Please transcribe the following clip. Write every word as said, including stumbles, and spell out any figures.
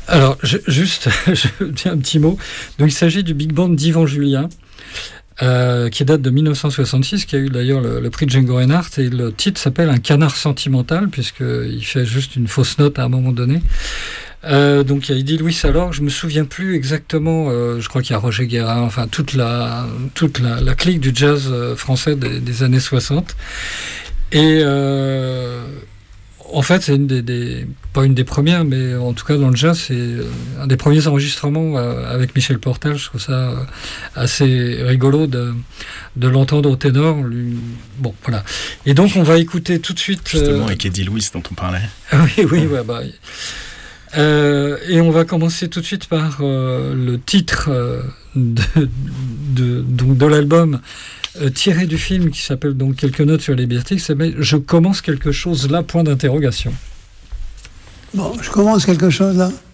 Alors, je, juste je dis un petit mot. Donc, il s'agit du Big Band d'Yvan Julien, euh, qui date de dix-neuf cent soixante-six, qui a eu d'ailleurs le, le prix de Django Reinhardt, et le titre s'appelle Un canard sentimental, puisqu'il fait juste une fausse note à un moment donné. Euh, donc il y a Eddie Louis alors, je me souviens plus exactement, euh, je crois qu'il y a Roger Guérin, enfin toute la, toute la, la clique du jazz français des, des années soixante. Et euh, en fait, c'est une des, des, pas une des premières, mais en tout cas dans le jazz, c'est un des premiers enregistrements euh, avec Michel Portal. Je trouve ça euh, assez rigolo de, de l'entendre au ténor. Lui, bon, voilà. Et donc on va écouter tout de suite. Justement, euh, avec Eddie Louis dont on parlait. Oui, oui, ouais, bah. Euh, et on va commencer tout de suite par euh, le titre euh, de, de, donc de l'album euh, tiré du film qui s'appelle donc Quelques notes sur les Beatles. C'est Je commence quelque chose là, point d'interrogation. Bon, je commence quelque chose là.